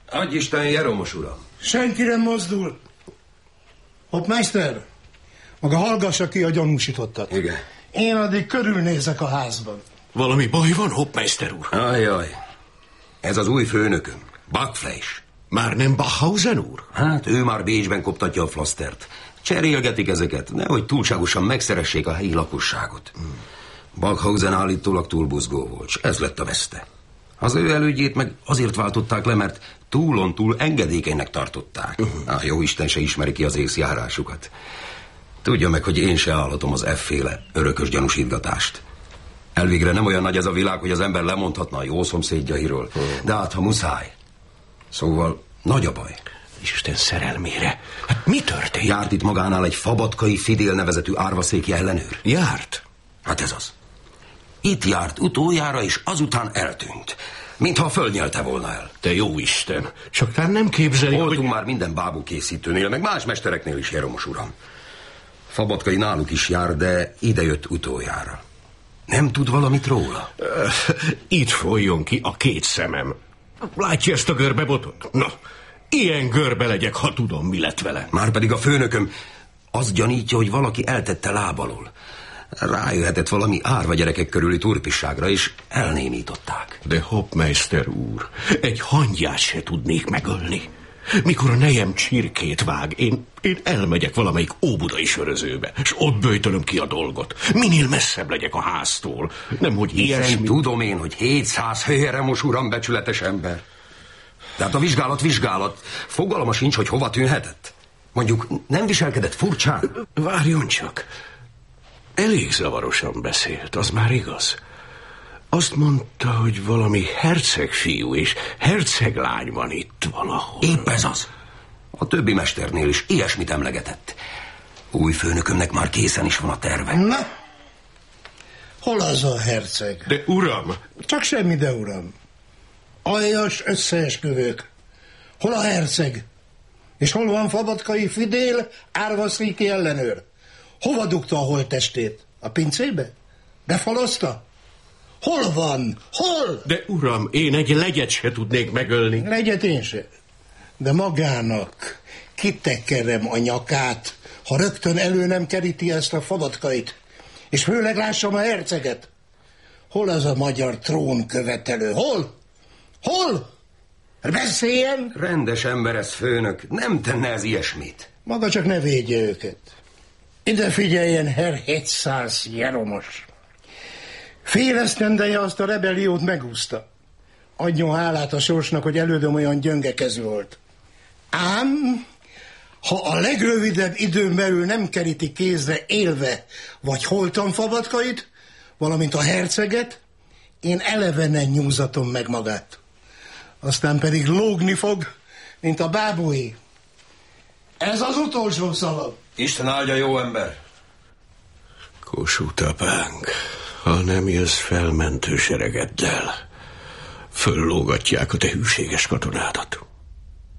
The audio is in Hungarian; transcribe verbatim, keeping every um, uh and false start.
Adj Isten, Jeromos uram! Senki nem mozdul. Hoppmeister, maga hallgassa ki a gyanúsítottat. Igen. Én addig körülnézek a házban. Valami baj van, Hoppmeister úr? Ajjaj, ez az új főnököm, Backfleisch. Már nem Bachhausen úr? Hát ő már Bécsben koptatja a flasztert. Cserélgetik ezeket, nehogy túlságosan megszeressék a helyi lakosságot. Hmm. Backhausen állítólag túl buzgó volt, s ez lett a veszte. Az ő elődjét meg azért váltották le, mert túlon túl engedékenynek tartották. Uh-huh. Ah, jó Isten se ismeri ki az észjárásukat. Tudja meg, hogy én se állatom az efféle örökös gyanúsítgatást. Elvégre nem olyan nagy ez a világ, hogy az ember lemondhatna a jó szomszédjairól. Uh-huh. De hát, ha muszáj. Szóval nagy a baj. Isten szerelmére. Hát mi történt? Járt itt magánál egy Fabatkai Fidél nevezetű árvaszéki ellenőr. Járt? Hát ez az. Itt járt utoljára, és azután eltűnt. Mintha a föld nyelte volna el. Te jó Isten, csak tán nem képzeli, Voltunk hogy... már minden bábú készítőnél, meg más mestereknél is, Jeromos uram. Fabatkai náluk is jár, de ide jött utoljára. Nem tud valamit róla? Uh, itt folyjon ki a két szemem. Látja ezt a görbebotot? Na, ilyen görbe legyek, ha tudom, mi lett vele. Márpedig a főnököm azt gyanítja, hogy valaki eltette lábalól. Rájöhetett valami árva gyerekek körüli turpisságra, és elnémították. De Hoppmeister úr, egy hangyát se tudnék megölni. Mikor a nejem csirkét vág, én, én elmegyek valamelyik óbudai sörözőbe, és ott böjtölöm ki a dolgot. Minél messzebb legyek a háztól. Nemhogy ilyesmi... Tudom én, hogy hétszáz Jeromos uram becsületes ember. Tehát a vizsgálat vizsgálat. Fogalma sincs, hogy hova tűnhetett. Mondjuk nem viselkedett furcsán? Várjon csak. Elég zavarosan beszélt, az már igaz. Azt mondta, hogy valami hercegfiú és herceglány van itt valahol. Épp ez az. A többi mesternél is ilyesmit emlegetett. Új főnökömnek már készen is van a terve. Na, hol az a herceg? De uram! Csak semmi, de uram. Aljas összeesküvők. Hol a herceg? És hol van Fabatkai Fidél, árvaszéki ellenőr? Hova dugta a holttestét? A pincébe? Befalozta? Hol van? Hol? De uram, én egy legyet se tudnék megölni. Legyet én se. De magának kitekerem a nyakát, ha rögtön elő nem keríti ezt a Fabatkait. És főleg lássam a herceget. Hol az a magyar trónkövetelő? Hol? Hol? Beszéljen! Rendes ember ez, főnök. Nem tenne ez ilyesmit. Maga csak ne védje őket. Ide figyeljen, Herr hétszáz Jeromos. Fél esztendeje azt a rebelliót megúszta. Adjon hálát a sorsnak, hogy elődöm olyan gyöngekező volt. Ám, ha a legrövidebb időn belül nem keríti kézre élve vagy holtan Fabatkait, valamint a herceget, én elevenen nyúzatom meg magát. Aztán pedig lógni fog, mint a bábúi. Ez az utolsó szavam. Isten áldja, jó ember. Kossuth apánk, ha nem jössz fel mentőseregeddel, föllógatják a te hűséges katonádat.